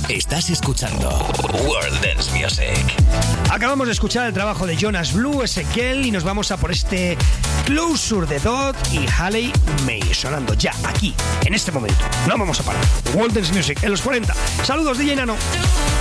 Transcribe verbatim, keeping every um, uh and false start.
Estás escuchando World Dance Music. Acabamos de escuchar el trabajo de Jonas Blue, Ezequiel, y nos vamos a por este Closure de Dodd y Haley May, sonando ya aquí, en este momento. No vamos a parar. World Dance Music en los cuarenta. Saludos, D J Nano.